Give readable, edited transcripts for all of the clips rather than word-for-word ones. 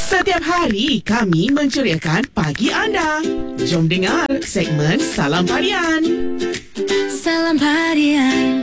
Setiap hari kami menceriakan pagi anda. Jom dengar segmen Salam Padian. Salam Padian.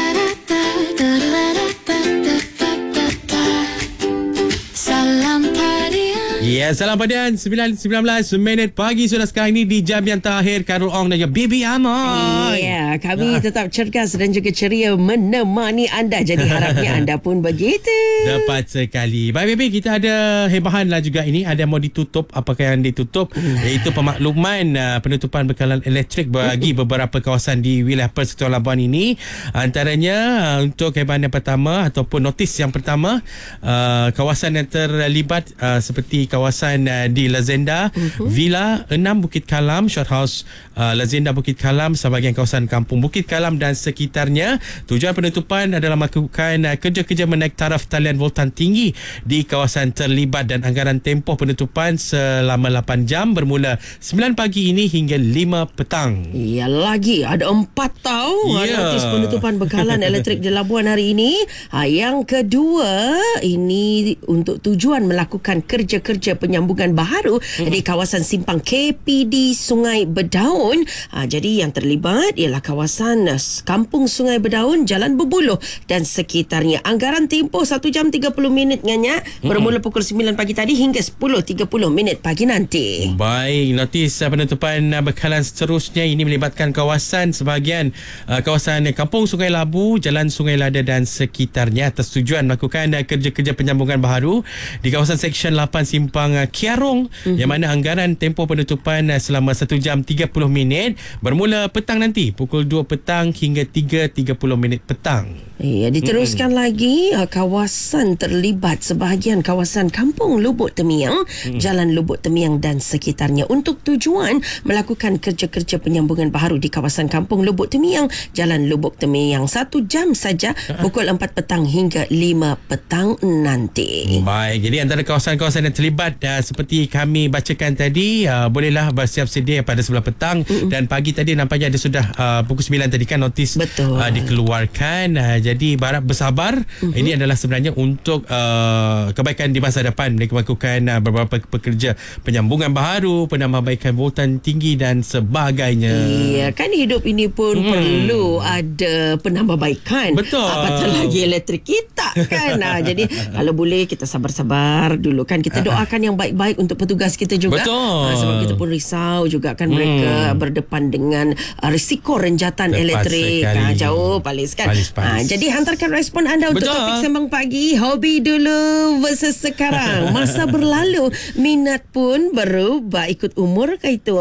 Salam Padian. Ya, Salam Padian 19 minit pagi sudah sekarang ini di jam yang terakhir. Karul Ong dan Bibi Amoy. Ya, kami tetap cergas dan juga ceria menemani anda. Jadi harapnya anda pun begitu. Dapat sekali. Baik Bibi, kita ada hebahan lah juga ini. Ada mau ditutup. Apakah yang ditutup? Iaitu pemakluman penutupan bekalan elektrik bagi beberapa kawasan di wilayah Persekutuan Labuan ini. Antaranya untuk hebahan yang pertama ataupun notis yang pertama, kawasan yang terlibat seperti kawasan di Lazenda, Villa 6 Bukit Kalam, Short House Lazenda Bukit Kalam, sebahagian kawasan Kampung Bukit Kalam dan sekitarnya. Tujuan penutupan adalah melakukan kerja-kerja menaik taraf talian voltan tinggi di kawasan terlibat dan anggaran tempoh penutupan selama 8 jam bermula 9 pagi ini hingga 5 petang. Ya, lagi ada 4 tahu notis penutupan bekalan elektrik di Labuan hari ini. Yang kedua, ini untuk tujuan melakukan kerja-kerja penyambungan baharu di kawasan simpang KPD Sungai Bedaun. Jadi yang terlibat ialah kawasan Kampung Sungai Bedaun, Jalan Berbuluh dan sekitarnya. Anggaran tempoh 1 jam 30 minit nganya, bermula pukul 9 pagi tadi hingga 10.30 minit pagi nanti. Baik, notis penutupan bekalan seterusnya ini melibatkan kawasan sebahagian kawasan Kampung Sungai Labu, Jalan Sungai Lada dan sekitarnya atas tujuan melakukan kerja-kerja penyambungan baharu di kawasan Seksyen 8 Simpang Kiarong, yang mana anggaran tempoh penutupan selama 1 jam 30 minit bermula petang nanti pukul 2 petang hingga 3.30 minit petang. Ya, diteruskan lagi kawasan terlibat sebahagian kawasan Kampung Lubuk Temiang, Jalan Lubuk Temiang dan sekitarnya untuk tujuan melakukan kerja-kerja penyambungan baharu di kawasan Kampung Lubuk Temiang, Jalan Lubuk Temiang 1 jam saja pukul 4 petang hingga 5 petang nanti. Baik, jadi antara kawasan-kawasan yang terlibat seperti kami bacakan tadi, bolehlah bersiap sedia pada sebelah petang dan pagi tadi nampaknya ada sudah pukul 9 tadi kan notis dikeluarkan. Jadi harap bersabar. Ini adalah sebenarnya untuk kebaikan di masa depan. Mereka melakukan beberapa pekerja penyambungan baharu, penambahbaikan voltan tinggi dan sebagainya. Iya, kan hidup ini pun perlu ada penambahbaikan. Betul. Apatah lagi elektrik kita kan. Jadi kalau boleh kita sabar-sabar dulu kan. Kita doakan yang baik-baik untuk petugas kita juga. Betul. Sebab kita pun risau juga kan mereka berdepan dengan risiko renjatan elektrik. Jauh palis kan. Palis. Jadi hantarkan respon anda untuk topik Sembang Pagi. Hobi dulu versus sekarang. Masa berlalu, minat pun berubah ikut umur ke itu.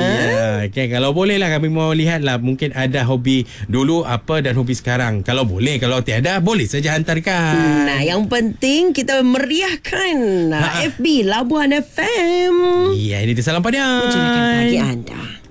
Ya, okay. Kalau boleh lah kami mau lihat lah, mungkin ada hobi dulu apa dan hobi sekarang. Kalau boleh, kalau tiada boleh saja hantarkan. Nah, yang penting kita meriahkan FB Labuan FM. Ya, ini di Salam Padian. Menceritakan pagi anda.